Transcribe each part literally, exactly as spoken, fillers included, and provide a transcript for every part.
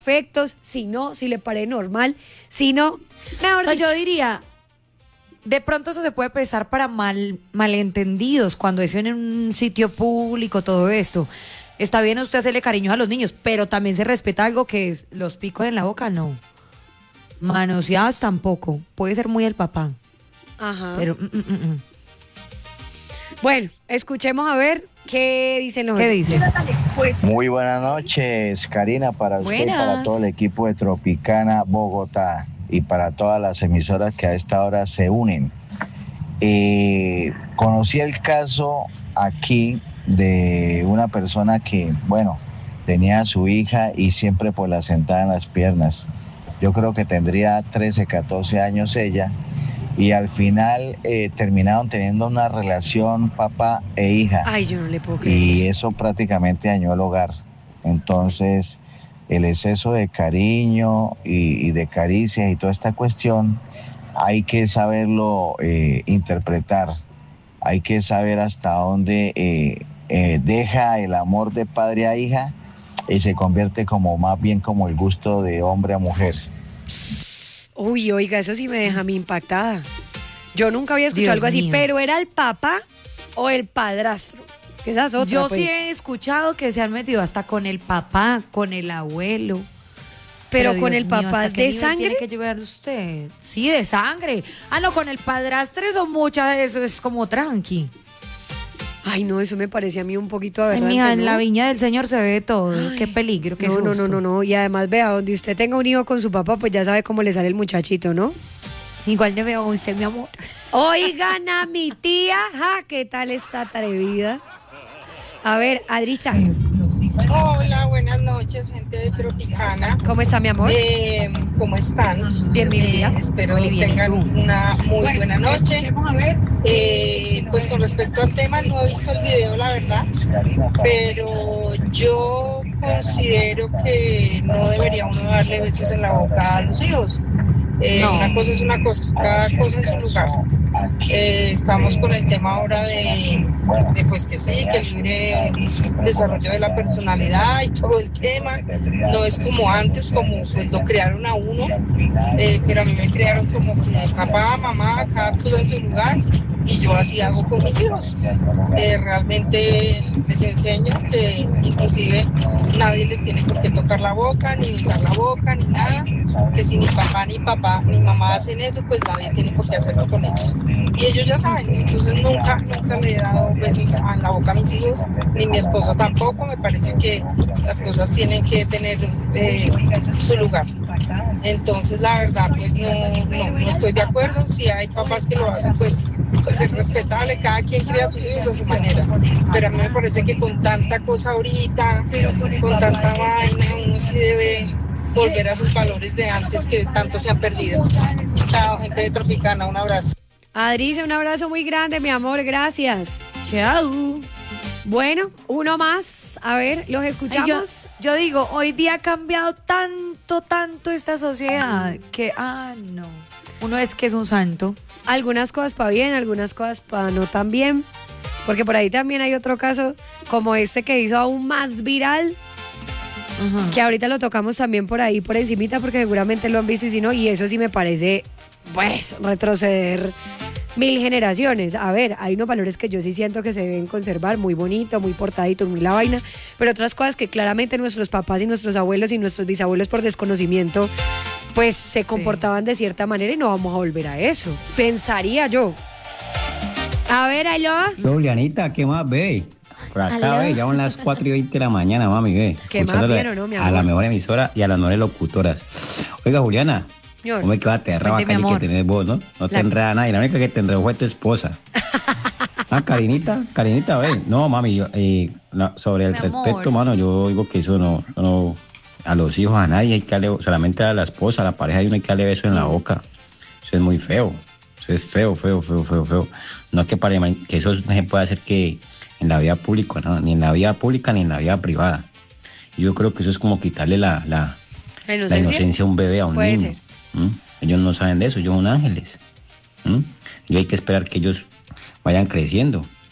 efectos, si no, si le parece normal, si no, mejor O sea, dicho. yo diría, de pronto eso se puede prestar para mal, malentendidos, cuando es en un sitio público, todo esto. Está bien usted hacerle cariños a los niños, pero también se respeta algo que es los picos en la boca, no. Manoseadas tampoco. Puede ser muy el papá, Ajá. pero... Mm, mm, mm. Bueno, escuchemos a ver qué dicen los ¿Qué dice? Muy buenas noches, Karina, para usted y para Buenas. todo el equipo de Tropicana Bogotá y para todas las emisoras que a esta hora se unen. Eh, conocí el caso aquí de una persona que, bueno, tenía a su hija y siempre pues la sentaba en las piernas. Yo creo que tendría trece, catorce años ella. Y al final eh, terminaron teniendo una relación papá e hija. Ay, yo no le puedo creer. Y eso. eso prácticamente dañó el hogar. Entonces, el exceso de cariño y, y de caricias y toda esta cuestión, hay que saberlo eh, interpretar. Hay que saber hasta dónde eh, eh, deja el amor de padre a hija y se convierte como más bien como el gusto de hombre a mujer. Uy, oiga, eso sí me deja a mí impactada. Yo nunca había escuchado Dios algo así, mío. pero ¿era el papá o el padrastro? Que esa es otra, Yo pues. sí he escuchado que se han metido hasta con el papá, con el abuelo. Pero Dios con el mío, papá ¿hasta qué de nivel sangre. tiene que llegar usted? Sí, de sangre. Ah, no, con el padrastro eso muchas, eso es como tranqui. Ay, no, eso me parece a mí un poquito Ay, aberrante, mija, en ¿no? la viña del Señor se ve de todo. Ay, Qué peligro, qué no, susto. no, no, no, no. Y además, vea, donde usted tenga un hijo con su papá, pues ya sabe cómo le sale el muchachito, ¿no? Igual de veo a usted, mi amor. Oigan a mi tía, ja, ¿qué tal está atrevida? A ver, Adrisa, Hola, buenas noches, gente de Tropicana. ¿cómo está mi amor? Eh, ¿Cómo están? Bien, mi vida. Eh, espero Muy bien, ¿y tengan tú? una muy buena noche. Eh, pues con respecto al tema, no he visto el video, la verdad, pero yo considero que no debería uno darle besos en la boca a los hijos. Eh, No. Una cosa es una cosa, cada cosa en su lugar. Eh, estamos con el tema ahora de, de pues que sí, que el libre desarrollo de la personalidad y todo el tema no es como antes, como pues lo crearon a uno, eh, pero a mí me crearon como que papá, mamá, cada cosa en su lugar y yo así hago con mis hijos. Eh, realmente les enseño que inclusive nadie les tiene por qué tocar la boca, ni besar la boca, ni nada, que si ni papá, ni papá, ni mamá hacen eso, pues nadie tiene por qué hacerlo con ellos. Y ellos ya saben, entonces nunca, nunca le he dado besos en la boca a mis hijos, ni mi esposo tampoco. Me parece que las cosas tienen que tener eh, su lugar. Entonces la verdad, pues no, no, no estoy de acuerdo. Si hay papás que lo hacen, pues, pues es respetable, cada quien cría a sus hijos a su manera. Pero a mí me parece que con tanta cosa ahorita, con tanta vaina, uno sí debe volver a sus valores de antes que tanto se han perdido. Chao, gente de Tropicana, un abrazo. Adrisa, un abrazo muy grande, mi amor, gracias. Chao. Bueno, uno más, a ver, los Ay, escuchamos. yo, yo digo, hoy día ha cambiado tanto, tanto esta sociedad que, ah, no. Uno es que es un santo. Algunas cosas para bien, algunas cosas para no tan bien. Porque por ahí también hay otro caso como este que hizo aún más viral, Ajá. que ahorita lo tocamos también por ahí, por encimita, porque seguramente lo han visto y si no, y eso sí me parece, pues, retroceder mil generaciones. A ver, hay unos valores que yo sí siento que se deben conservar, muy bonito, muy portadito, muy la vaina, pero otras cosas que claramente nuestros papás y nuestros abuelos y nuestros bisabuelos por desconocimiento, pues se comportaban de cierta manera y no vamos a volver a eso. Pensaría yo. A ver, aló. Julianita, ¿qué más, ve? Por acá, ve, ya son las cuatro y veinte de la mañana, mami, ve. ¿Qué más Escuchándole bien o no, mi a amor? la mejor emisora y a las mejores locutoras. Oiga, Juliana, Señor. ¿cómo es que va a aterrar Cuente, mi acá y que amor. tenés vos, no? No te La- enreda nadie, la única que te enredó fue tu esposa. Ah, Karinita, Karinita, ve. No, mami, yo, eh, no, sobre el Mi respeto, amor. mano, yo digo que eso no, no, a los hijos, a nadie hay que darle, solamente a la esposa, a la pareja, hay uno hay que darle beso en la boca. Eso es muy feo. Eso es feo, feo, feo, feo, feo. No es que, para, que eso no se puede hacer que en la vida pública, ¿no? Ni en la vida pública ni en la vida privada. Yo creo que eso es como quitarle la, la, ¿La la inocencia? inocencia a un bebé, a un Puede niño. ser. ¿Mm? Ellos no saben de eso, ellos son ángeles. ¿Mm? Y hay que esperar que ellos vayan creciendo.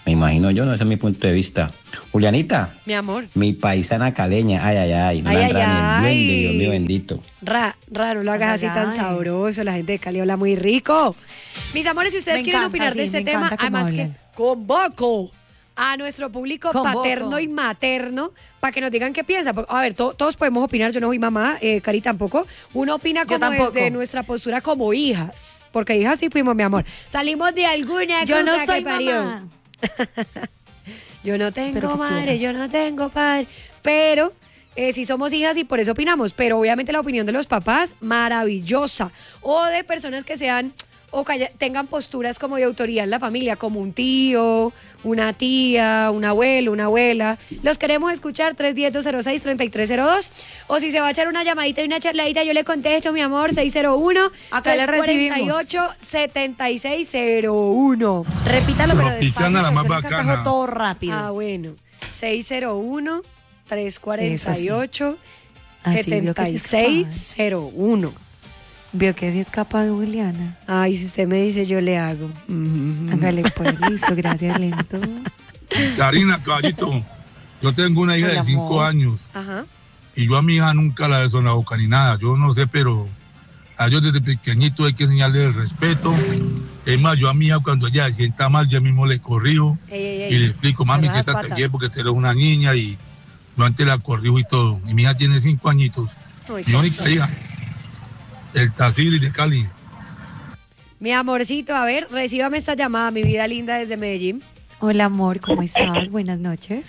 Me imagino yo, no, ese es mi punto de vista. Julianita. Mi amor. Mi paisana caleña, ay, ay, ay. No ay, la ay, entra ni el ay. duende, Dios mío bendito. Ra, ra, no lo hagas así Ay, tan ay. sabroso. La gente de Cali habla muy rico. Mis amores, si ustedes Me quieren encanta, opinar de sí, este me tema, encanta cómo además que hablan. convoco a nuestro público Convoco. paterno y materno para que nos digan qué piensan. Porque, a ver, to- todos podemos opinar. Yo no soy mamá, eh, Cari tampoco. Uno opina Yo como tampoco. desde nuestra postura como hijas. Porque hijas sí fuimos, mi amor. Salimos de alguna Yo no cosa soy que parió. mamá. Yo no tengo Pero quisiera. madre, yo no tengo padre. Pero eh, sí somos hijas y por eso opinamos. Pero obviamente la opinión de los papás, maravillosa. O de personas que sean o calla- tengan posturas como de autoridad en la familia, como un tío, una tía, un abuelo, una abuela. Los queremos escuchar, tres uno cero, dos cero seis, tres tres cero dos. O si se va a echar una llamadita y una charladita, yo le contesto, mi amor, seis cero uno, Acá le recibimos. cuatro ocho, siete seis cero uno. Repítalo, pero Tropicana, despacio, la que más usted nunca bacana. cajó todo rápido. Ah, bueno. seis cero uno, tres cuatro ocho, Así, vio que sí siete es seis cero uno. Vio que sí es capaz, Juliana. Ay, si usted me dice, yo le hago. Mm. Hágale pues, listo, gracias, lento. Karina, caballito, yo tengo una hija Hola, de cinco amor. años Ajá. y yo a mi hija nunca la beso en la boca ni nada. Yo no sé, pero a ellos desde pequeñito hay que enseñarles el respeto. Es más, yo a mi hija cuando ella se sienta mal, yo mismo le corrijo Ey, ey, ey. y le explico, mami, Pero esas siéntate patas. bien porque tú eres una niña y yo antes la corrijo y todo. Y mi hija tiene cinco añitos. Ay, Mi única hija, el Tacili de Cali. Mi amorcito, a ver, recíbame esta llamada, mi vida linda desde Medellín. Hola, amor, ¿cómo estás? Buenas noches.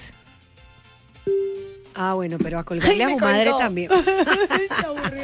Ah, bueno, pero a colgarle Ay, a me su madre colgó. también. Se aburrió.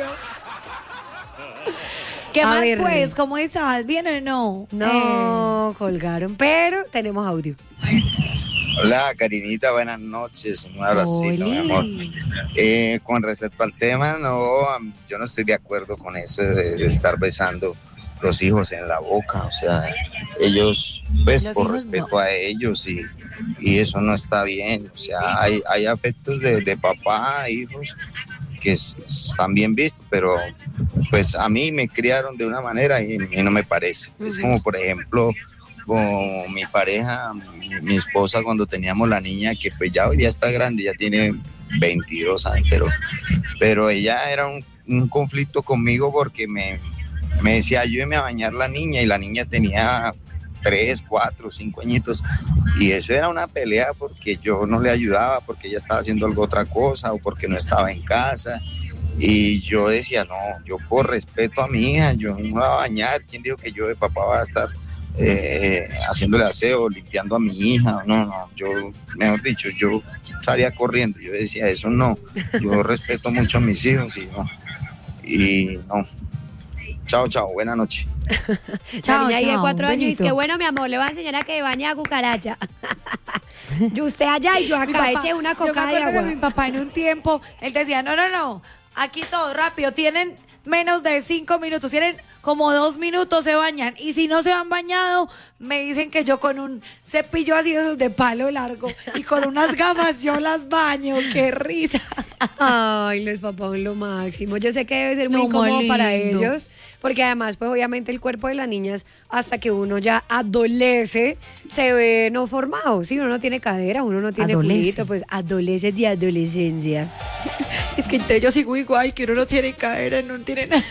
¿Qué A más, ver. pues? ¿Cómo estás? ¿Bien o no? No, colgaron, pero tenemos audio. Hola, Karinita, buenas noches. Un abracito, mi amor. Oli. Eh, con respecto al tema, no, am- yo no estoy de acuerdo con eso de, de estar besando los hijos en la boca. O sea, ellos, pues Los por hijos respeto no. a ellos y, y eso no está bien. O sea, hay, hay afectos de, de papá a hijos que s- están bien vistos, pero pues a mí me criaron de una manera y, y no me parece. Es Ujú. como, por ejemplo, con mi pareja, mi, mi esposa, cuando teníamos la niña, que pues ya hoy ya está grande, ya tiene veintidós años, pero, pero ella era un, un conflicto conmigo porque me, me decía, ayúdeme a bañar la niña, y la niña tenía tres, cuatro, cinco añitos, y eso era una pelea porque yo no le ayudaba, porque ella estaba haciendo algo otra cosa, o porque no estaba en casa, y yo decía, no, yo por respeto a mi hija, yo no me voy a bañar. ¿Quién dijo que yo de papá va a estar eh, haciéndole aseo, limpiando a mi hija? No, no, yo, mejor dicho, yo salía corriendo, yo decía, eso no, yo respeto mucho a mis hijos y no, y no. Chao, chao, buena noche. Chao, la niña ahí de chao, cuatro un años y es besito. que bueno, mi amor, le voy a enseñar a que bañe a cucaracha. Y usted allá y yo Mi acá, papá- eche una yo me coca de acuerdo que agua. mi papá en un tiempo, él decía, no, no, no, aquí todo rápido, tienen menos de cinco minutos, tienen como dos minutos, se bañan, y si no se han bañado, me dicen que yo con un cepillo así de esos de palo largo y con unas gafas yo las baño, qué risa. Ay, los papás son lo máximo. Yo sé que debe ser muy No, incómodo muy para lindo. ellos, porque además, pues obviamente el cuerpo de las niñas, hasta que uno ya adolece, se ve no formado. Sí, uno no tiene cadera, uno no tiene Adolece. culito, pues adolece de adolescencia. Es que entonces yo sigo igual, que uno no tiene cadera, no tiene nada.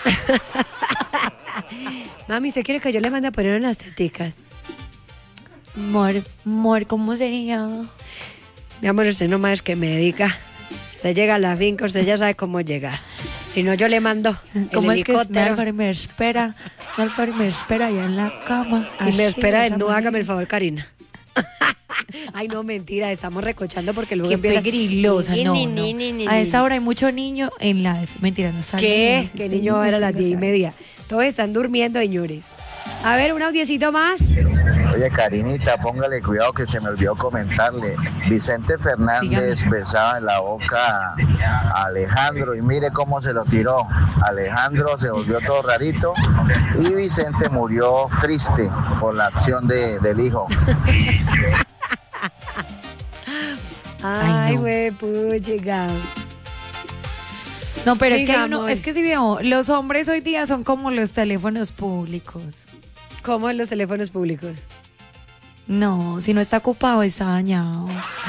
Mami, ¿usted quiere que yo le mande a poner unas teticas? Amor, amor, ¿cómo sería? Mi amor, usted no más que me diga. Usted llega a la finca, usted ya sabe cómo llegar. Si no, yo le mando el ¿Cómo es que helicóptero. Álvaro me espera? Álvaro me espera allá en la cama. Y me así, espera de en esa no, manera. hágame el favor, Karina. Ay, no, mentira, estamos recochando porque luego Qué empieza... pegrilosa, Ni, no, ni, no. ni, ni, ni, A esa ni. hora hay mucho niño en la... Mentira, no sabe. ¿Qué? ¿Qué niño va a ver a las diez y media? Todos están durmiendo, señores. A ver, un audiecito más. Oye, Karinita, póngale cuidado que se me olvidó comentarle. Vicente Fernández Dígame. besaba en la boca a Alejandro y mire cómo se lo tiró. Alejandro se volvió todo rarito y Vicente murió triste por la acción de, del hijo. Ay, no. güey, puchiga. No, pero es Mis que, hay uno- amores. es que si veo, los hombres hoy día son como los teléfonos públicos. ¿Cómo en los teléfonos públicos? No, si no está ocupado, está dañado.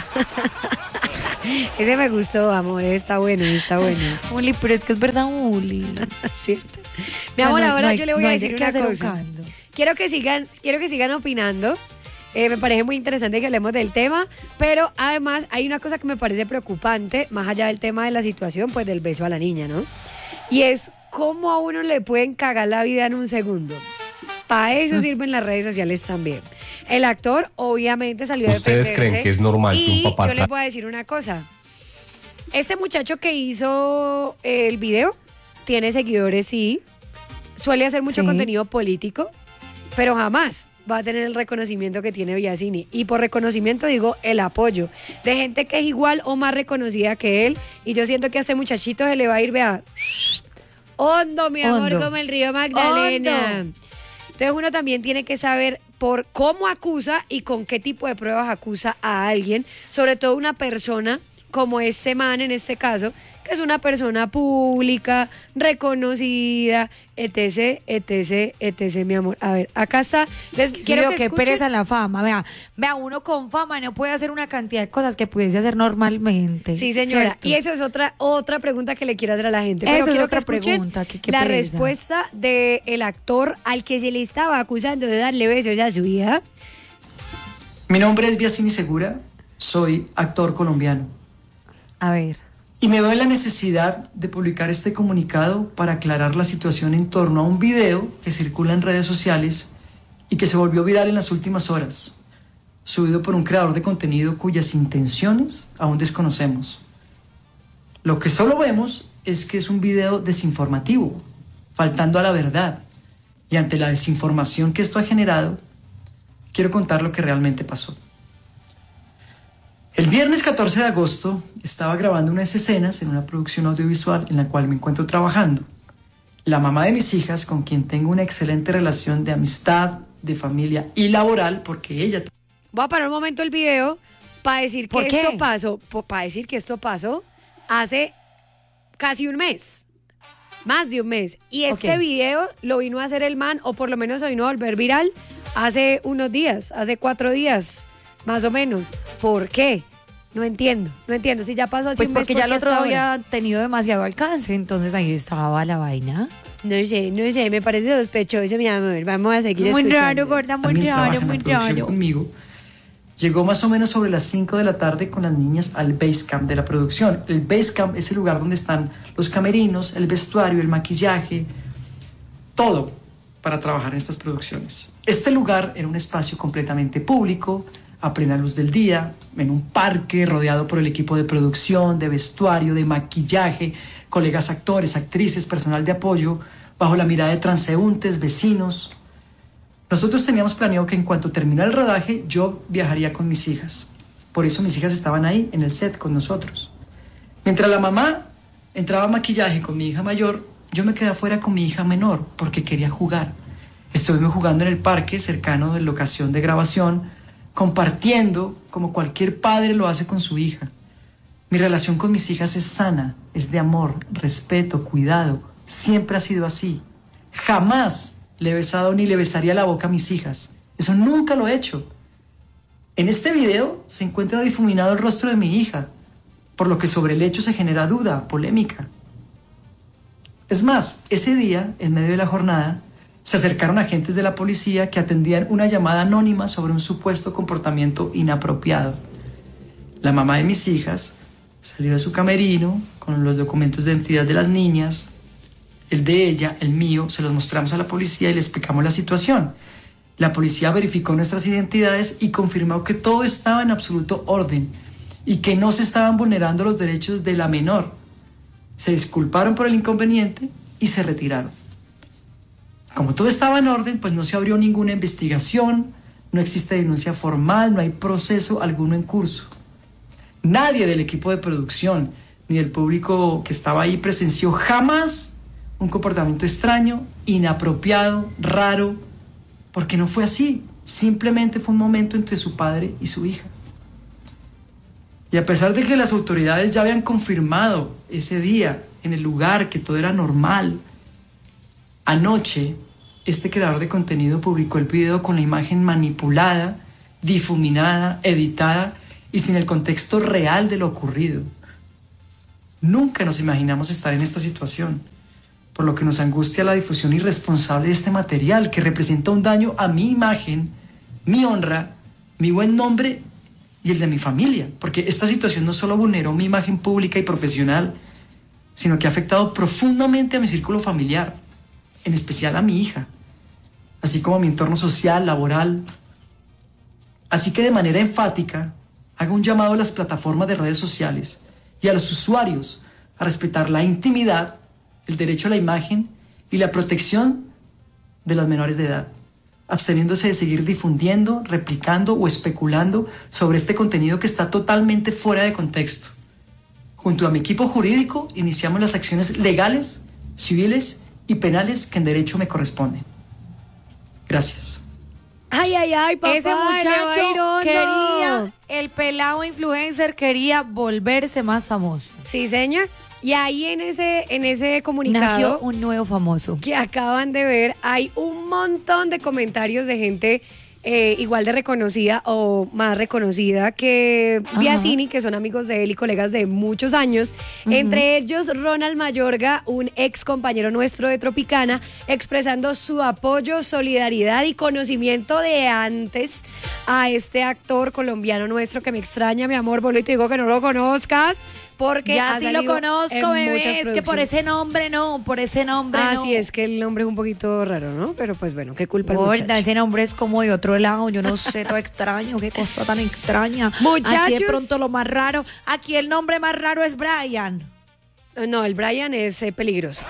Ese me gustó, amor, está bueno, está bueno. Uli, pero es que es verdad, Uli. Cierto. Mi amor, O sea, no- ahora no hay- yo le voy no a hay decir de qué una hacer un cosa. caldo. Quiero que sigan, quiero que sigan opinando. Eh, me parece muy interesante que hablemos del tema, pero además hay una cosa que me parece preocupante, más allá del tema de la situación, pues del beso a la niña, ¿no? Y es cómo a uno le pueden cagar la vida en un segundo. Para eso sirven las redes sociales también. El actor obviamente salió a ¿Ustedes defenderse. creen que es normal que un y papá yo les tra- voy a decir una cosa. Este muchacho que hizo el video tiene seguidores, sí. Suele hacer mucho Sí. contenido político, pero jamás va a tener el reconocimiento que tiene Biasini. Y por reconocimiento digo el apoyo de gente que es igual o más reconocida que él. Y yo siento que a este muchachito se le va a ir, vea, hondo, mi amor, Hondo. como el río Magdalena. Hondo. Entonces uno también tiene que saber por cómo acusa y con qué tipo de pruebas acusa a alguien, sobre todo una persona como este man en este caso, que es una persona pública, reconocida, etc, etc, etc, mi amor. A ver, acá está. Les Sí, quiero veo que que escuchen. pereza la fama. Vea, vea, uno con fama no puede hacer una cantidad de cosas que pudiese hacer normalmente. Sí, señora. ¿cierto? Y eso es otra otra pregunta que le quiero hacer a la gente. Pero Eso es quiero otra que escuchen pregunta, que qué la pereza. respuesta del actor al que se le estaba acusando de darle besos a su hija. Mi nombre es Biasini Segura, soy actor colombiano A ver. y me veo en la necesidad de publicar este comunicado para aclarar la situación en torno a un video que circula en redes sociales y que se volvió viral en las últimas horas, subido por un creador de contenido cuyas intenciones aún desconocemos. Lo que solo vemos es que es un video desinformativo, faltando a la verdad, y ante la desinformación que esto ha generado, quiero contar lo que realmente pasó. El viernes catorce de agosto estaba grabando unas escenas en una producción audiovisual en la cual me encuentro trabajando. La mamá de mis hijas, con quien tengo una excelente relación de amistad, de familia y laboral, porque ella... Voy a parar un momento el video para decir que ¿Por qué? esto pasó, para decir que esto pasó hace casi un mes. Más de un mes. Y este Ok. video lo vino a hacer el man, o por lo menos lo vino a volver viral hace unos días, hace cuatro días, más o menos. ¿Por qué? No entiendo, no entiendo. Si ya pasó hace Pues un mes, porque ¿por ya qué el otro hasta ahora? había tenido demasiado alcance, entonces ahí estaba la vaina. No sé, no sé, me parece sospechoso, mi amor. Vamos a seguir Muy escuchando. raro, gorda, muy también trabaja raro, en la muy producción raro. conmigo, llegó más o menos sobre las cinco de la tarde con las niñas al Basecamp de la producción. El Basecamp es el lugar donde están los camerinos, el vestuario, el maquillaje, todo para trabajar en estas producciones. Este lugar era un espacio completamente público, a plena luz del día, en un parque rodeado por el equipo de producción, de vestuario, de maquillaje, colegas actores, actrices, personal de apoyo, bajo la mirada de transeúntes, vecinos. Nosotros teníamos planeado que en cuanto terminara el rodaje, yo viajaría con mis hijas. Por eso mis hijas estaban ahí, en el set, con nosotros. Mientras la mamá entraba a maquillaje con mi hija mayor, yo me quedé afuera con mi hija menor, porque quería jugar. Estuvimos jugando en el parque, cercano de la locación de grabación, compartiendo, como cualquier padre lo hace con su hija. Mi relación con mis hijas es sana, es de amor, respeto, cuidado. Siempre ha sido así. Jamás le he besado ni le besaría la boca a mis hijas. Eso nunca lo he hecho. En este video se encuentra difuminado el rostro de mi hija, por lo que sobre el hecho se genera duda, polémica. Es más, ese día, en medio de la jornada, se acercaron agentes de la policía que atendían una llamada anónima sobre un supuesto comportamiento inapropiado. La mamá de mis hijas salió de su camerino con los documentos de identidad de las niñas, el de ella, el mío, se los mostramos a la policía y le explicamos la situación. La policía verificó nuestras identidades y confirmó que todo estaba en absoluto orden y que no se estaban vulnerando los derechos de la menor. Se disculparon por el inconveniente y se retiraron. Como todo estaba en orden, pues no se abrió ninguna investigación, no existe denuncia formal, no hay proceso alguno en curso. Nadie del equipo de producción ni del público que estaba ahí presenció jamás un comportamiento extraño, inapropiado, raro, porque no fue así. Simplemente fue un momento entre su padre y su hija. Y a pesar de que las autoridades ya habían confirmado ese día en el lugar que todo era normal, anoche este creador de contenido publicó el video con la imagen manipulada difuminada, editada y sin el contexto real de lo ocurrido. Nunca nos imaginamos estar en esta situación, por lo que nos angustia la difusión irresponsable de este material que representa un daño a mi imagen, mi honra, mi buen nombre y el de mi familia, porque esta situación no solo vulneró mi imagen pública y profesional, sino que ha afectado profundamente a mi círculo familiar, en especial a mi hija, así como a mi entorno social, laboral. Así que de manera enfática, hago un llamado a las plataformas de redes sociales y a los usuarios a respetar la intimidad, el derecho a la imagen y la protección de las menores de edad, absteniéndose de seguir difundiendo, replicando o especulando sobre este contenido que está totalmente fuera de contexto. Junto a mi equipo jurídico, iniciamos las acciones legales, civiles y penales que en derecho me corresponden. Gracias. Ay, ay, ay, papá. Ese muchacho le va a ir quería, hondo. el pelado influencer quería volverse más famoso. Sí, señor. Y ahí en ese, en ese comunicado Nació un nuevo famoso. que acaban de ver, hay un montón de comentarios de gente eh, igual de reconocida o más reconocida que Ajá. Biasini, que son amigos de él y colegas de muchos años. Ujú. Entre ellos, Ronald Mayorga, un ex compañero nuestro de Tropicana, expresando su apoyo, solidaridad y conocimiento de antes a este actor colombiano nuestro que me extraña, mi amor. Vuelvo y te digo que no lo conozcas. Porque Ya ha sí lo salido conozco, en bebé. muchas Es que por producciones. ese nombre no, por ese nombre Ah, no. sí, es que el nombre es un poquito raro, ¿no? Pero pues bueno, qué culpa el Gorda, muchacho. ese nombre es como de otro lado, yo no sé, todo extraño, qué cosa tan extraña. Muchachos. Aquí de pronto lo más raro, aquí el nombre más raro es Brian. No, el Brian es eh, peligroso.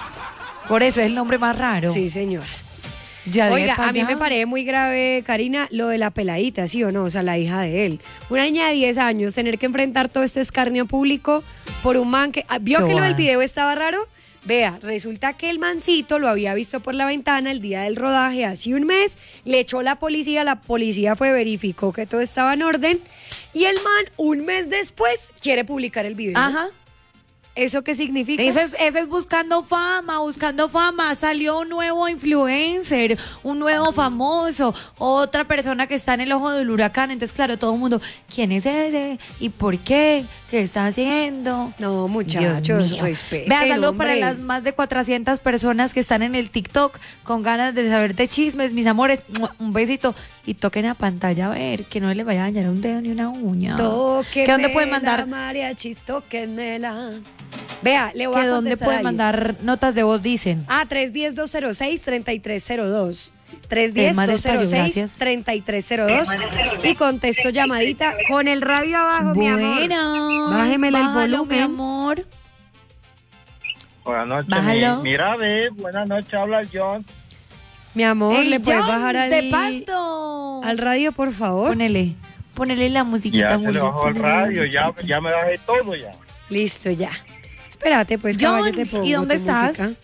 Por eso es el nombre más raro. Sí, señor. Ya de Oiga, pa' a mí allá. me parece muy grave, Karina, lo de la peladita, ¿sí o no? O sea, la hija de él. Una niña de diez años, tener que enfrentar todo este escarnio público por un man que... ah, ¿Vio Qué que lo del bobada. video estaba raro? Vea, resulta que el mancito lo había visto por la ventana el día del rodaje hace un mes, le echó la policía, la policía fue, verificó que todo estaba en orden y el man un mes después quiere publicar el video. Ajá. ¿Eso qué significa? Eso es, eso es buscando fama, buscando fama. Salió un nuevo influencer, un nuevo famoso, otra persona que está en el ojo del huracán. Entonces, claro, todo el mundo, ¿quién es ese? ¿Y por qué? ¿Qué está haciendo? No, muchachos, Dios mío. respeten, Vea, saludo hombre. para las más de cuatrocientas personas que están en el TikTok con ganas de saber de chismes, mis amores. ¡Mua! Un besito. Y toquen a pantalla a ver, que no les vaya a dañar un dedo ni una uña. Tóquenmela, ¿Qué dónde pueden mandar? mariachis, tóquenmela. Vea, le voy ¿Que a dónde contestar pueden ahí. mandar notas de voz, dicen? Ah, tres uno cero, dos cero seis, tres tres cero dos. tres Eh, uno más cero, dos cero despacio, seis, gracias. tres tres cero dos. Y contesto llamadita con el radio abajo, mi amor. Buenas. Bájemele el Bájalo, volumen. mi amor. Buenas noches. Bájalo. mi- Mira, ve, buenas noches, habla John. Mi amor, El ¿le puedes Jones bajar al, de Pasto. al radio, por favor? Ponele, ponele la musiquita. Ya se le muy- bajó el ponele la radio, ya, musiquita. ya me bajé todo ya. Listo, ya. Espérate, pues, caballo, te Jones, pongo ¿y dónde tu estás? música.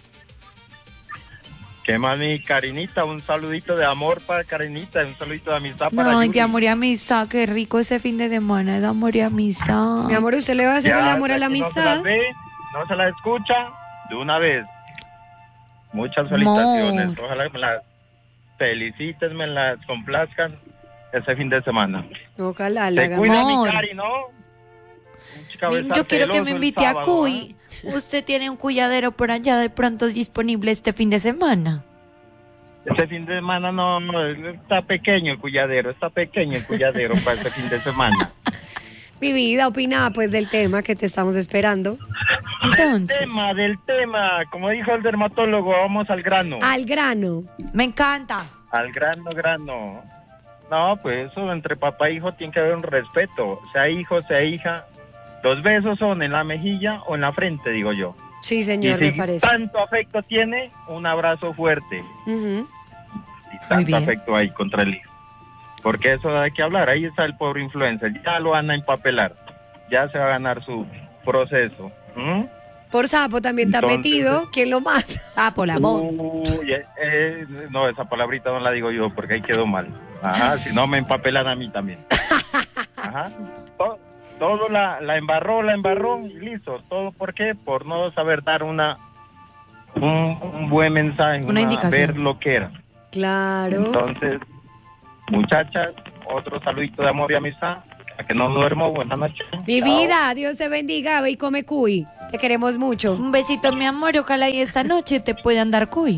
¿Qué más, mi Karinita? Un saludito de amor para Karinita, un saludito de amistad para No, Yuri. de amor y amistad, qué rico ese fin de semana, de amor y amistad. Mi amor, ¿usted le va a hacer Ya, el amor a la si no se la amistad? ve, no se la escucha, de una vez. Muchas felicitaciones. Amor. Ojalá me las feliciten, me las complazcan ese fin de semana. Ojalá la Te haga. cuida Amor. mi Cari, ¿no? Un cabezal Yo quiero que peloso me el invite a sábado, Cuy. Usted tiene un cuyadero por allá de pronto disponible este fin de semana. ¿eh? Ese fin de semana no, no, está pequeño el cuyadero, está pequeño el cuyadero para ese fin de semana. Mi vida, opina pues del tema que te estamos esperando. Del Entonces, tema, del tema, como dijo el dermatólogo, vamos al grano. Al grano. me encanta. Al grano, grano. No, pues eso entre papá e hijo tiene que haber un respeto, sea hijo, sea hija. Los besos son en la mejilla o en la frente, digo yo. Sí, Y señor, si me parece. tanto afecto tiene, un abrazo fuerte. Ujú. Y tanto bien. afecto hay contra el hijo. Porque eso hay que hablar. Ahí está el pobre influencer. Ya lo van a empapelar. Ya se va a ganar su proceso. ¿Mm? Por sapo también te ha Entonces, metido. ¿Quién lo mata? Ah, por la voz. Uy, eh, eh, no, esa palabrita no la digo yo porque ahí quedó mal. Ajá, si no me empapelan a mí también. Ajá. Todo, todo la, la embarró, la embarró y listo. ¿Todo por qué? Por no saber dar una un, un buen mensaje, Una indicación. ver lo que era. Claro. Entonces, muchachas, otro saludito de amor y amistad. A que no duermo, buenas noches. Mi Chao. vida, Dios te bendiga, ve y come cuy. Te queremos mucho. Un besito, mi amor. Ojalá y esta noche te puedan dar cuy.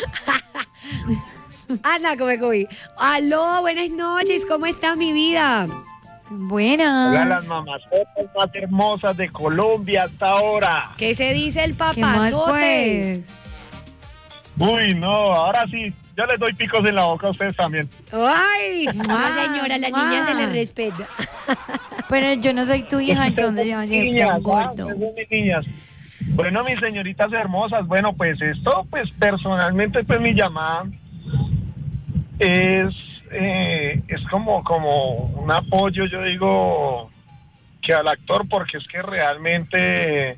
Anda, come cuy. Aló, buenas noches, ¿cómo está mi vida? Buenas. Hola, las mamazotas más hermosas de Colombia hasta ahora. ¿Qué se dice el ¿Qué más, papazote? pues? Uy, no, ahora sí, yo les doy picos en la boca a ustedes también. Ay, no, Ah, señora, la ah. niña se le respeta. Pero yo no soy tu hija, Ustedes entonces son yo mis niñas, me ¿ah? gordo. Ustedes son mis niñas. Bueno, mis señoritas hermosas, bueno, pues esto, pues personalmente, pues mi llamada es, eh, es como, como un apoyo, yo digo, que al actor, porque es que realmente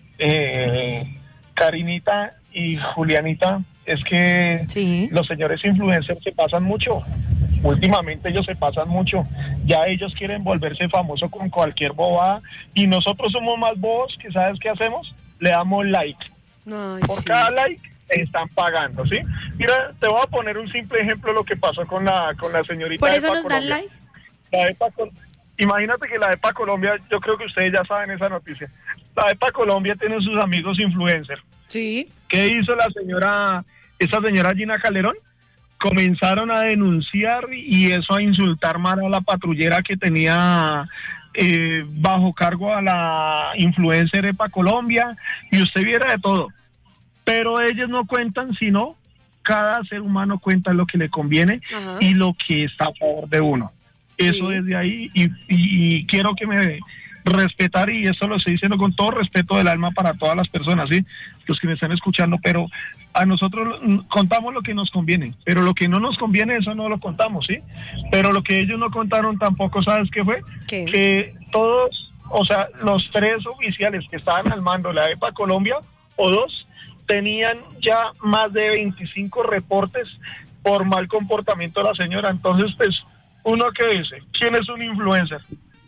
eh, Karinita y Julianita, es que Sí. los señores influencers se pasan mucho. Últimamente ellos se pasan mucho. Ya ellos quieren volverse famosos con cualquier bobada y nosotros somos más bobos que, ¿sabes qué hacemos? Le damos like. Ay, Por sí. cada like están pagando, ¿sí? Mira, te voy a poner un simple ejemplo de lo que pasó con la con la señorita Por de eso EPA nos dan Colombia. like. La EPA Col- Imagínate que la EPA Colombia, yo creo que ustedes ya saben esa noticia. La EPA Colombia tiene sus amigos influencers. Sí. ¿Qué hizo la señora, esa señora Gina Calderón? Comenzaron a denunciar y eso a insultar más a la patrullera que tenía eh, bajo cargo a la influencer EPA Colombia, y usted viera de todo. Pero ellos no cuentan, sino cada ser humano cuenta lo que le conviene Ajá. y lo que está a favor de uno. Eso Sí. es de ahí, y, y- y quiero que me respetar, y esto lo estoy diciendo con todo respeto del alma para todas las personas, ¿sí? Los que me están escuchando, pero a nosotros mm, contamos lo que nos conviene, pero lo que no nos conviene, eso no lo contamos, ¿sí? Pero lo que ellos no contaron tampoco, ¿sabes qué fue? ¿Qué? Que todos, o sea, los tres oficiales que estaban al mando de la EPA Colombia, o dos, tenían ya más de veinticinco reportes por mal comportamiento de la señora. Entonces, pues, uno que dice, ¿quién es un influencer?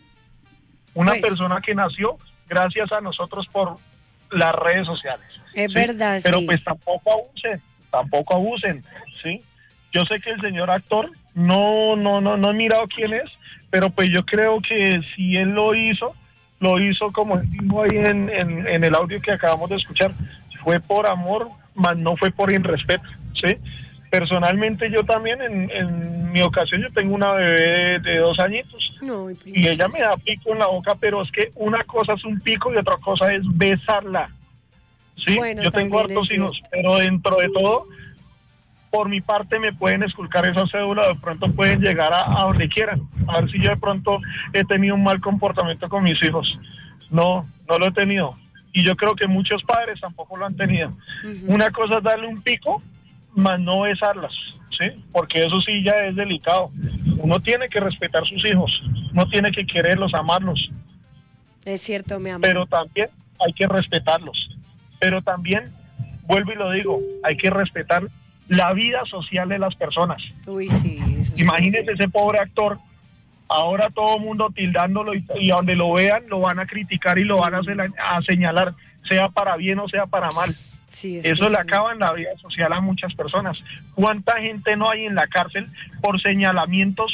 Una Pues. persona que nació gracias a nosotros por las redes sociales. Es ¿sí? verdad, Pero sí. pues tampoco abusen, tampoco abusen, ¿sí? Yo sé que el señor actor, no, no, no, no he mirado quién es, pero pues yo creo que si él lo hizo, lo hizo como él dijo ahí en, en, en el audio que acabamos de escuchar, fue por amor, más no fue por irrespeto, ¿sí? Personalmente yo también, en, en mi ocasión, yo tengo una bebé de, de dos añitos, No, y y ella me da pico en la boca, pero es que una cosa es un pico y otra cosa es besarla. Sí, Bueno, yo tengo también hartos es hijos, pero dentro de todo, por mi parte me pueden esculcar esa cédula, de pronto pueden llegar a, a donde quieran, a ver si yo de pronto he tenido un mal comportamiento con mis hijos. No, no lo he tenido. Y yo creo que muchos padres tampoco lo han tenido. Ujú. Una cosa es darle un pico, más no besarlas, ¿sí? Porque eso sí ya es delicado. Uno tiene que respetar sus hijos, no tiene que quererlos, amarlos, Es cierto, mi amor. pero también hay que respetarlos. Pero también, vuelvo y lo digo, hay que respetar la vida social de las personas. Uy, sí. Eso sí. Imagínese ese pobre actor, ahora todo el mundo tildándolo y, y a donde lo vean lo van a criticar y lo van a, sela- a señalar, sea para bien o sea para mal. Sí, es Eso que le sí. acaba en la vida social a muchas personas. ¿Cuánta gente no hay en la cárcel por señalamientos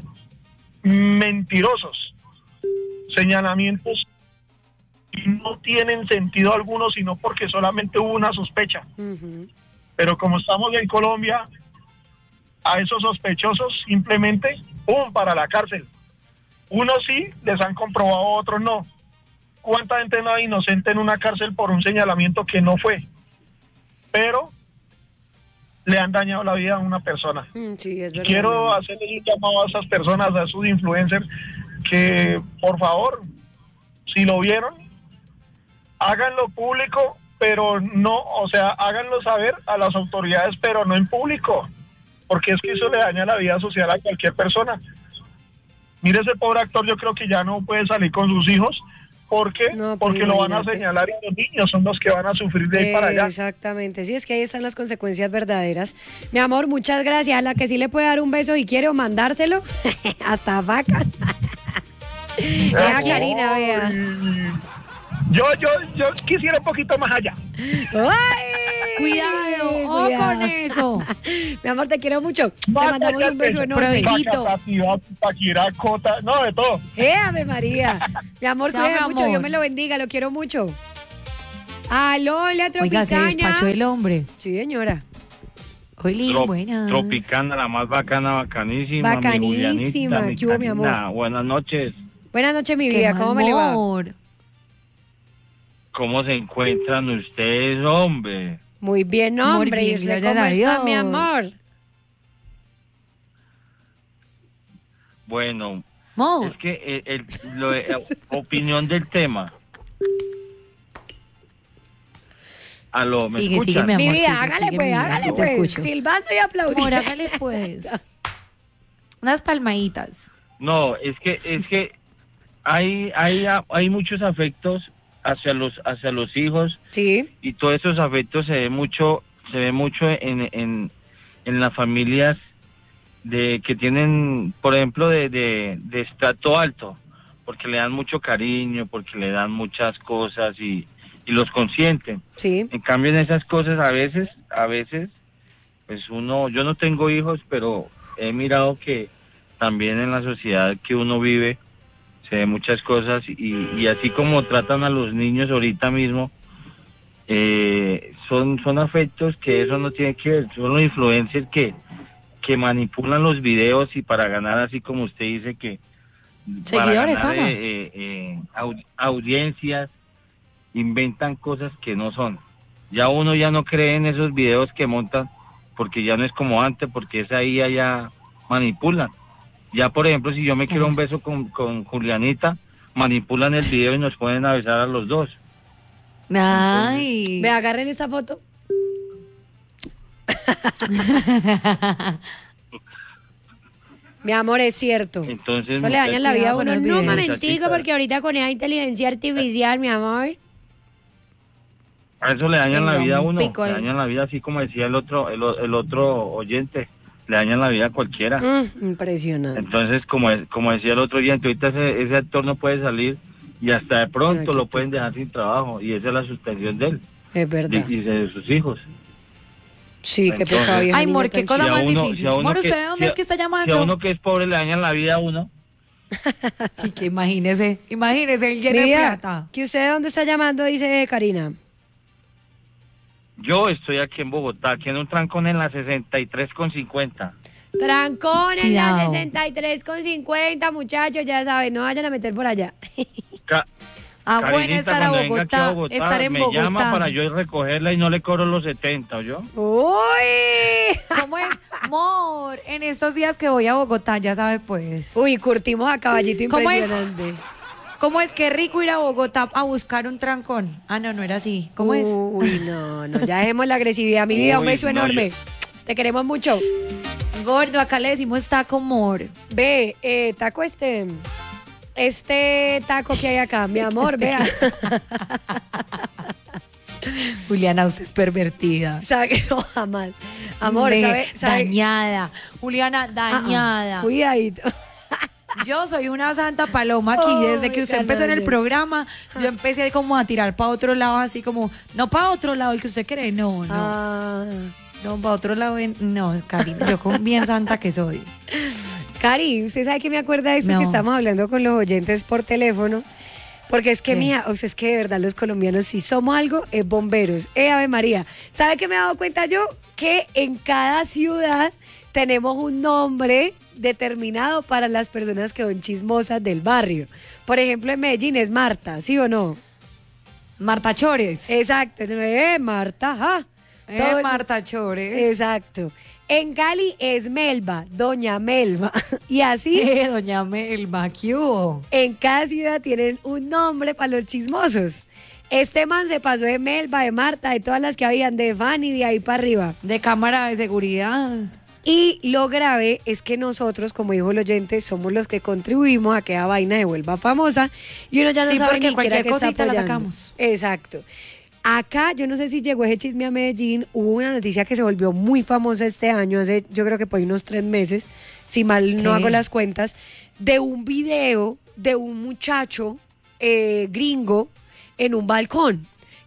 mentirosos? Señalamientos que no tienen sentido alguno, sino porque solamente hubo una sospecha. Ujú. Pero como estamos en Colombia, a esos sospechosos simplemente, ¡pum!, para la cárcel. Unos sí, les han comprobado, otros no. ¿Cuánta gente no hay inocente en una cárcel por un señalamiento que no fue? Pero le han dañado la vida a una persona. Mm, sí, es verdad. Quiero mi amor. hacerle un llamado a esas personas, a esos influencers, que por favor, si lo vieron, háganlo público, pero no, o sea, háganlo saber a las autoridades, pero no en público, porque es que eso le daña la vida social a cualquier persona. Mire, ese pobre actor, yo creo que ya no puede salir con sus hijos, porque No, pues porque lo van a imagínate. señalar y los niños son los que van a sufrir de ahí para allá. Exactamente, sí, es que ahí están las consecuencias verdaderas. Mi amor, muchas gracias. A la que sí le puede dar un beso y quiero mandárselo, hasta vaca. Vea, Karina, vea. Yo, yo, yo quisiera un poquito más allá. ¡Ay! Cuidado, ojo, con eso. Mi amor, te quiero mucho. Te mandamos un beso enorme. Prohibito. Paquiracota, no, de todo. ¡Eh, Ave María! Mi amor, Chao, cuídate mi mucho. amor. Dios me lo bendiga, lo quiero mucho. Aló, la Oiga, se Tropicana. despachó el hombre. Sí, señora. Oli, Trop- buenas. Tropicana, la más bacana, bacanísima. Bacanísima. Mi Julianita, ¿Qué hubo, mi amor? Karina. Buenas noches. Buenas noches, mi Qué vida. ¿Cómo me le va? amor. ¿Cómo se encuentran ustedes, hombre? Muy bien, Muy hombre. bien, ¿Y usted gracias cómo a está, Dios. mi amor? Bueno, Amor. es que el, el- lo- eh, opinión del tema. Aló, ¿me Sigue, escuchan? sigue, mi amor. Mi vida, sigue, hágale sigue, pues, mi vida, hágale sí te pues. escucho. Silbando y aplaudiendo. Amor, hágale pues. Unas palmaditas. No, es que es que hay hay hay muchos afectos hacia los hacia los hijos Sí. y todos esos afectos se ve mucho se ve mucho en en, en las familias de que tienen, por ejemplo, de, de de estrato alto, porque le dan mucho cariño, porque le dan muchas cosas y y los consienten. Sí. En cambio, en esas cosas a veces, a veces, pues uno, yo no tengo hijos, pero he mirado que también en la sociedad que uno vive se ve muchas cosas y, y así como tratan a los niños ahorita mismo, eh, son, son afectos que eso no tiene que ver, son los influencers que, que manipulan los videos y para ganar, así como usted dice que para Seguidores, ganar fama. eh, eh, eh, au- audiencias, inventan cosas que no son. Ya uno ya no cree en esos videos que montan porque ya no es como antes, porque esa ahí ya manipulan. Ya, por ejemplo, si yo me quiero un beso con, con Julianita, manipulan el video y nos ponen a besar a los dos. Ay. Me agarren esa foto. Mi amor, es cierto. Entonces, Eso le dañan la vida a uno. Cuidado con No, los videos. momentico, porque ahorita con esa inteligencia artificial, mi amor. a eso le dañan Venga, la vida a un uno, pico le ahí. dañan la vida, así como decía el otro, el, o- el otro oyente, le dañan la vida a cualquiera. Mm, impresionante. Entonces, como es- como decía el otro oyente, ahorita ese, ese actor no puede salir y hasta de pronto Ay, qué lo pueden pecado. dejar sin trabajo y esa es la suspensión de él Es verdad. y de sus hijos. Sí, qué Entonces- pecado, vieja Ay, niña amor, qué tan cosa Si a más uno- difícil. si a uno Amor, que- ¿usted de dónde si a- es que está Si a llamando? uno que es pobre le dañan la vida a uno, Y que imagínese, imagínese, él lleno de Mira, plata. que usted de dónde está llamando, dice Karina. yo estoy aquí en Bogotá, aquí en un trancón en la sesenta y tres con cincuenta. Trancón en la Cuidado. sesenta y tres con cincuenta, muchachos, ya saben, no vayan a meter por allá. Ca- Ah, bueno, Karinita, estar a cuando venga aquí Bogotá, a Bogotá, estar en me Bogotá. llama para yo ir a recogerla y no le cobro los setenta, ¿oyó? ¡Uy! ¿Cómo es? Amor, en estos días que voy a Bogotá, ya sabe pues. Uy, curtimos a caballito ¿Cómo es? impresionante. ¿Cómo es que rico ir a Bogotá a buscar un trancón? Ah, no, no era así. ¿Cómo es? Uy, no, no, ya dejemos la agresividad. Mi vida, un Uy, beso no, enorme. Te queremos mucho. Gordo, acá le decimos taco amor. Ve, eh, taco este. Este taco que hay acá, mi amor, vea. Juliana, usted es pervertida. Sabe que no, jamás. Amor, Me- ¿sabe? sabe? Dañada. Juliana, Ah, ah, dañada. Cuidadito. Yo soy una santa paloma aquí. Ay, Desde que usted empezó en el canallas. programa, yo empecé como a tirar para otro lado, así como, no para otro lado, el que usted cree, no, no. Ah. No, para otro lado, en- no, Karina, yo con bien santa que soy. Cari, ¿usted sabe que me acuerda de eso No. que estamos hablando con los oyentes por teléfono? Porque es que, ¿Qué? mija, o sea, es que de verdad los colombianos, si somos algo, es bomberos. Eh, Ave María. ¿Sabe qué me he dado cuenta yo? Que en cada ciudad tenemos un nombre determinado para las personas que son chismosas del barrio. Por ejemplo, en Medellín es Marta, ¿sí o no? Marta Chores. Exacto. Eh, Marta, ajá. Eh, Todo el- Marta Chores. Exacto. En Cali es Melba, Doña Melba. Y así, Eh, doña Melba, ¿qué hubo? en cada ciudad tienen un nombre para los chismosos. Este man se pasó de Melba, de Marta, de todas las que habían, de Fanny, de ahí para arriba. De cámara de seguridad. Y lo grave es que nosotros, como dijo el oyente, somos los que contribuimos a que la vaina se vuelva famosa y uno ya no Sí, sabe porque ni siquiera cualquier qué está cosita la apoyando. sacamos. Exacto. Acá, yo no sé si llegó ese chisme a Medellín, hubo una noticia que se volvió muy famosa este año, hace yo creo que por ahí unos tres meses, si mal no ¿Qué? hago las cuentas, de un video de un muchacho eh, gringo en un balcón, que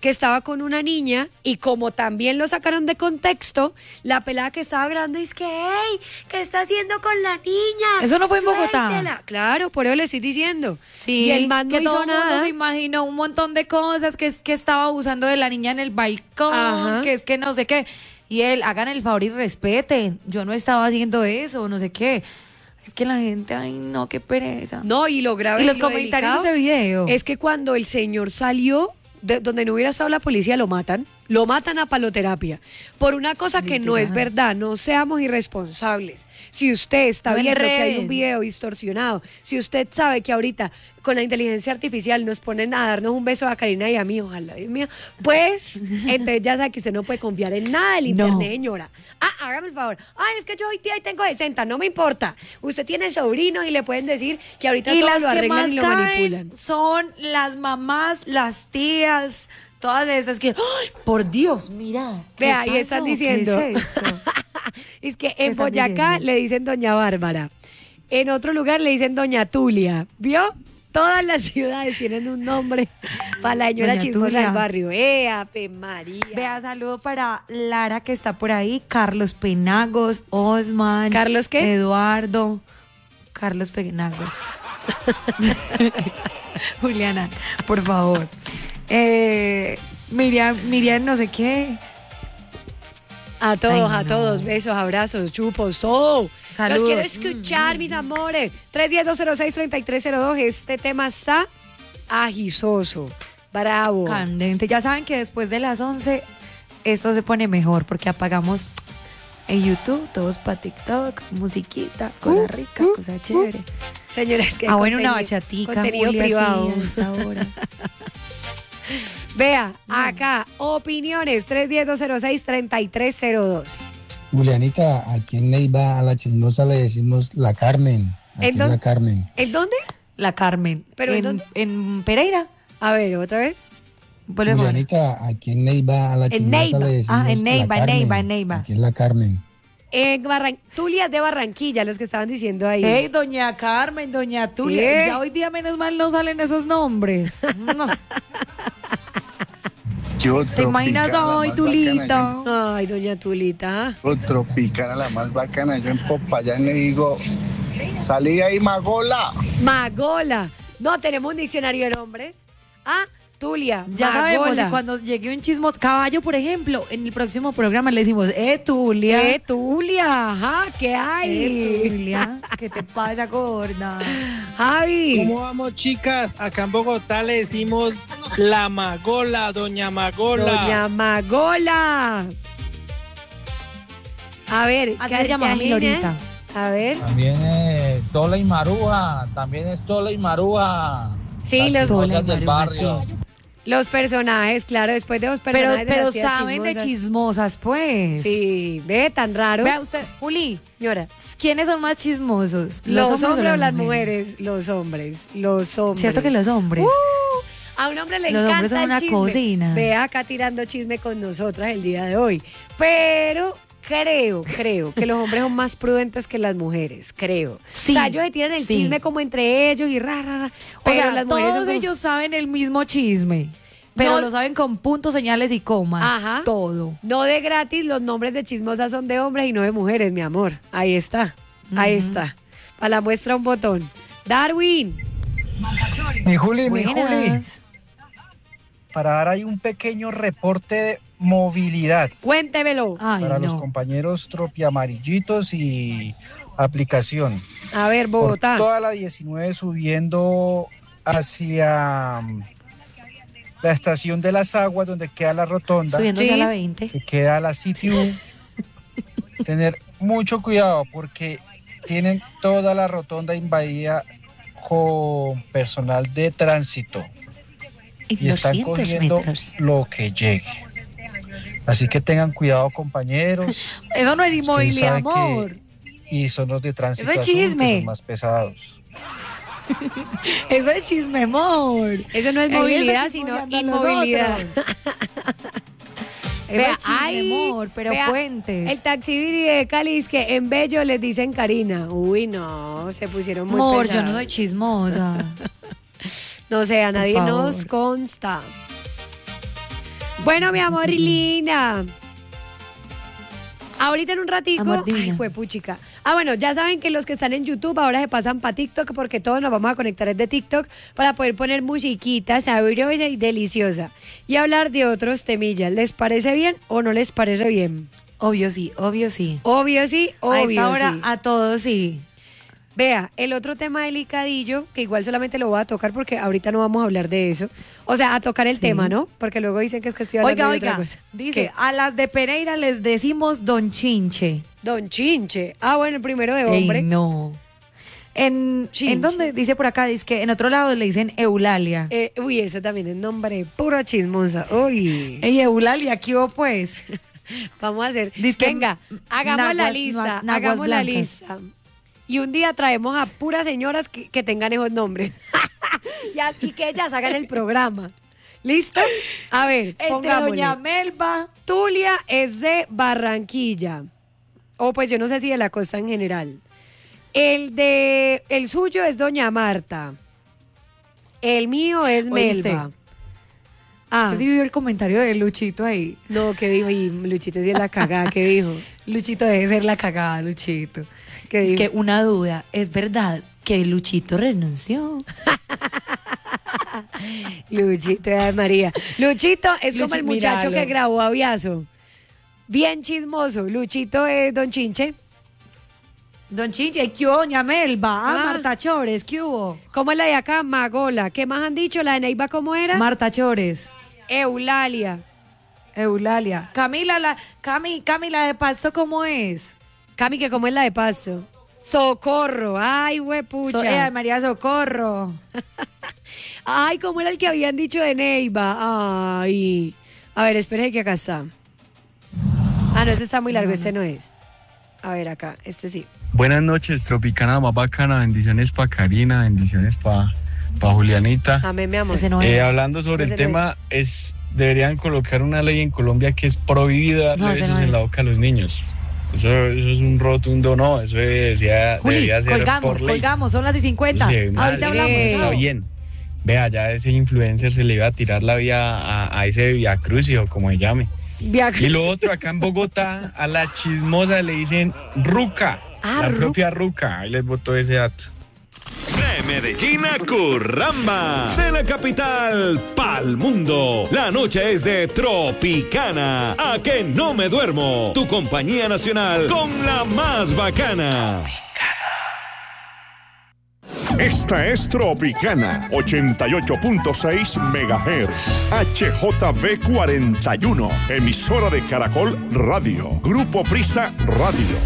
que estaba con una niña y como también lo sacaron de contexto, la pelada que estaba grande es que, hey, ¿qué está haciendo con la niña? Eso no fue en Bogotá. Suéltela. Claro, por eso le estoy diciendo. Sí, y el man no que hizo todo el mundo nada. se imaginó un montón de cosas, que es que estaba abusando de la niña en el balcón, Ajá. que es que no sé qué. Y él, hagan el favor y respeten. Yo no estaba haciendo eso, no sé qué. Es que la gente, ay no, qué pereza. No, y lo grave Y los y lo comentarios delicado de video. es que cuando el señor salió, de donde no hubiera estado la policía, lo matan. Lo matan a paloterapia. Por una cosa que no es verdad. No seamos irresponsables. Si usted está No viendo que hay enreden. un video distorsionado, si usted sabe que ahorita con la inteligencia artificial nos ponen a darnos un beso a Karina y a mí, ojalá, Dios mío, pues entonces ya sabe que usted no puede confiar en nada del No. internet, señora. Ah, hágame el favor. Ay, es que yo hoy día tengo sesenta, no me importa. Usted tiene sobrinos y le pueden decir que ahorita Y todo las lo que arreglan más y lo caen manipulan. son las mamás, las tías, todas esas que, ¡ay, por Dios, mira! ¿qué Vea, ahí pasó? están ¿Qué diciendo. es eso? Es que ¿Qué en están Boyacá diciendo? le dicen Doña Bárbara. En otro lugar le dicen Doña Tulia. ¿Vio? Todas las ciudades tienen un nombre para la señora Doña chismosa Tulia. del barrio. ¡Eh, Ave María! Vea, saludo para Lara que está por ahí, Carlos Penagos, Osman. ¿Carlos qué? Eduardo. Carlos Penagos. Juliana, por favor. Eh, Miriam, Miriam, no sé qué. A todos, Ay, a no. todos. Besos, abrazos, chupos, todo. Saludos. Los quiero escuchar, mis amores. tres uno cero, dos cero seis, tres tres cero dos. Este tema está agisoso. Bravo. Candente. Ya saben que después de las once esto se pone mejor porque apagamos en YouTube, todos para TikTok, musiquita, cosa Uh, rica, uh, cosa chévere. Señores, que Ah, bueno, una contenido- bachatica, contenido Julia, privado. sí, a esta hora. Vea, acá, opiniones, tres uno cero, dos cero seis, tres tres cero dos. Julianita, aquí en Neiva a la chismosa le decimos la Carmen. Aquí ¿En es dónde? la Carmen. ¿En dónde? La Carmen. ¿Pero en en, dónde? en Pereira. A ver, otra vez. Vuelve a poner. Julianita, aquí en Neiva a la En chismosa Neiva. le decimos Ah, en Neiva, la en Carmen. Neiva, en Neiva. Aquí es la Carmen. En Barran... Tulia es de Barranquilla, los que estaban diciendo ahí. Hey, doña Carmen, doña Tulia. ¿Qué? Ya hoy día menos mal no salen esos nombres. No. Yo ¿Te imaginas hoy, Tulita? Ay, doña Tulita. Yo tropicana, la más bacana. Yo en Popayán le digo, salí ahí, Magola. Magola. No, tenemos un diccionario de nombres. Ah, Tulia. Ya sabemos, Magola. y cuando llegue un chismo, caballo, por ejemplo, en el próximo programa le decimos, eh, Tulia. Eh, Tulia, ajá, ¿qué hay? Eh, Tulia, ¿qué te pasa, gorda? Javi. ¿Cómo vamos, chicas? Acá en Bogotá le decimos la Magola, doña Magola. Doña Magola. A ver, Así ¿qué- se llama qué mi ajena? Lorita. A ver. También es Tola y Marúa, también es Tola y Marúa. Sí, las los- chismosas Tola y del Marúa, barrio. Los personajes, claro, después de los Pero, personajes de pero las tías saben de chismosas. chismosas, pues. Sí, ve, tan raro. Vea usted, Juli, Señora, ¿quiénes son más chismosos? los, hombres o las mujeres? mujeres? Los hombres, los hombres. Cierto que los hombres. Uh, a un hombre le Los encanta hombres son el una chisme. cocina. Ve acá tirando chisme con nosotras el día de hoy. Pero creo, creo que los hombres son más prudentes que las mujeres, creo. Sí, o sea, ellos se tiran el sí. chisme como entre ellos y ra, ra, ra. O Pero sea, las mujeres todos son como- ellos saben el mismo chisme, pero No- lo saben con puntos, señales y comas. Ajá. Todo. No de gratis, los nombres de chismosas son de hombres y no de mujeres, mi amor. Ahí está, ahí Ujú. está. Para la muestra un botón. Darwin. Mi Juli, mi Juli. Buenas. Para dar ahí un pequeño reporte de movilidad Cuéntemelo. Ay, para los no. compañeros tropiamarillitos y aplicación. A ver, Bogotá. Por toda la diecinueve subiendo hacia mm, la estación de las aguas donde queda la rotonda, Subiendo Sí. ya a la veinte. que queda la C T U. Tener mucho cuidado porque tienen toda la rotonda invadida con personal de tránsito En y están doscientos cogiendo metros. lo que llegue. Así que tengan cuidado, compañeros. Eso no es Ustedes inmovilidad, saben que- amor. Y son los de tránsito Eso es azul, que chisme. son más pesados. Eso es chisme, amor. Eso no es Él está movilidad, sino chismoseando a inmovilidad. nosotros. Eso Vea, es chisme, ay, amor, pero vea, puentes. El taxibiri de Cali dice que en Bello les dicen Karina. Uy, no, se pusieron muy Amor, yo pesados. no soy chismosa. No sé, a Por nadie favor. nos consta. Bueno, mi amor y linda. Ahorita en un ratico, Amor ay, divino. fue puchica. Ah, bueno, ya saben que los que están en YouTube ahora se pasan para TikTok porque todos nos vamos a conectar desde TikTok para poder poner musiquita sabrosa y deliciosa y hablar de otros temillas. ¿Les parece bien o no les parece bien? Obvio sí, obvio sí. Obvio sí, A obvio esta hora sí. a todos sí. Vea, el otro tema delicadillo, que igual solamente lo voy a tocar porque ahorita no vamos a hablar de eso. O sea, a tocar el Sí. tema, ¿no? Porque luego dicen que es que estoy hablando Oiga, de otra oiga, cosa. dice, ¿Qué? a las de Pereira les decimos Don Chinche. Don Chinche. Ah, bueno, el primero de Ey, hombre. no. En, Chinche. ¿En dónde? Dice por acá, dice que en otro lado le dicen Eulalia. Eh, uy, eso también es nombre pura chismosa. Uy. Ey, Eulalia, ¿qué hubo pues? Vamos a hacer. Dizque Venga, hagamos la naguas- lista. nua- naguas Hagamos la blancas. lista. Y un día traemos a puras señoras que, que tengan esos nombres. y, a- y que ellas hagan el programa. ¿Listo? A ver, Entre pongámosle. Doña Melba. Tulia es de Barranquilla. O pues yo no sé si de la costa en general. El de el suyo es Doña Marta. El mío es ¿Oíste? Melba. Ah, ¿Usted sí vio el comentario de Luchito ahí? no, ¿qué dijo? Y Luchito sí es la cagada, ¿qué dijo? Luchito debe ser la cagada, Luchito. ¿Qué Es dijo? que una duda, ¿es verdad que Luchito renunció? Luchito, ay María. Luchito es como Luchi, el muchacho míralo. que grabó Aviazo. Bien chismoso. Luchito es Don Chinche. Don Chinche, ¿qué hubo, Doña Melba? Ah, Ah. Marta Chores, ¿qué hubo? ¿Cómo es la de acá? Magola. ¿Qué más han dicho? ¿La de Neiva cómo era? Marta Chores, Eulalia. Eulalia. Camila, la, Cami, Camila de Pasto, ¿cómo es? Cami, que cómo es la de Pasto. Socorro. Ay, huepucha. So- eh, María Socorro. Ay, ¿cómo era el que habían dicho de Neiva? Ay. A ver, espere que acá está. Ah, no, este está muy largo, este no es. A ver, acá, este sí. Buenas noches, Tropicana más bacana, bendiciones para Karina, bendiciones para pa Julianita. Amén, mi amor. Ese no Eh, es. hablando sobre Ese el no tema, es deberían colocar una ley en Colombia que es prohibido darle No, ese besos no en es. la boca a los niños. Eso, eso es un rotundo no, eso decía, Juli, debería ser colgamos, por ley. colgamos, son las y cincuenta. Sí, mal, Ahorita hablamos. Eh, está no. bien. Vea, ya ese influencer se le iba a tirar la vía a, a ese Via Crucis o como se llame. Viajes. Y lo otro, acá en Bogotá, a la chismosa le dicen ruca, Ah, la Ruca. propia ruca. Ahí les botó ese dato. De Medellín a Curramba, de la capital pa'l mundo. La noche es de Tropicana. A que no me duermo. Tu compañía nacional con la más bacana. Esta es Tropicana, ochenta y ocho punto seis megahertz, H J B cuarenta y uno, emisora de Caracol Radio, Grupo Prisa Radio.